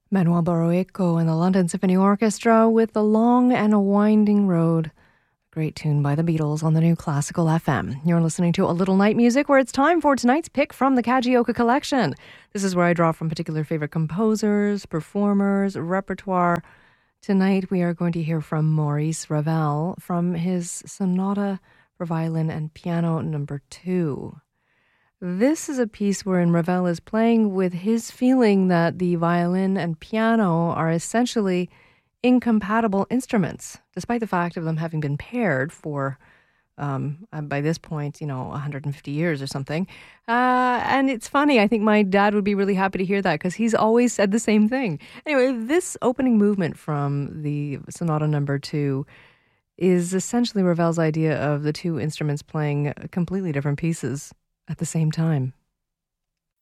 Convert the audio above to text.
Manuel Barroeco and the London Symphony Orchestra with The Long and a Winding Road. Great tune by the Beatles on the new Classical FM. You're listening to A Little Night Music, where it's time for tonight's pick from the Kajioka collection. This is where I draw from particular favorite composers, performers, repertoire. Tonight we are going to hear from Maurice Ravel from his Sonata for Violin and Piano number 2. This is a piece wherein Ravel is playing with his feeling that the violin and piano are essentially incompatible instruments, despite the fact of them having been paired for, by this point, 150 years or something. And it's funny, I think my dad would be really happy to hear that because he's always said the same thing. Anyway, this opening movement from the Sonata number 2 is essentially Ravel's idea of the two instruments playing completely different pieces at the same time.